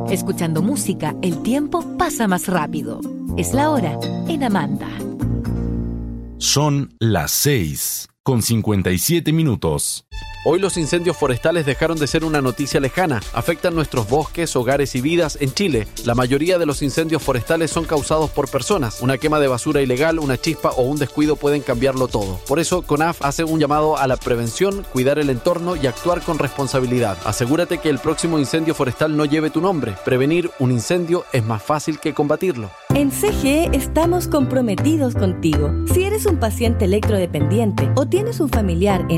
Escuchando música, el tiempo pasa más rápido. Es la hora en Amanda. Son las 6:57. Hoy los incendios forestales dejaron de ser una noticia lejana. Afectan nuestros bosques, hogares y vidas en Chile. La mayoría de los incendios forestales son causados por personas. Una quema de basura ilegal, una chispa o un descuido pueden cambiarlo todo. Por eso, CONAF hace un llamado a la prevención, cuidar el entorno y actuar con responsabilidad. Asegúrate que el próximo incendio forestal no lleve tu nombre. Prevenir un incendio es más fácil que combatirlo. En CGE estamos comprometidos contigo. Si eres un paciente electrodependiente o tienes un familiar en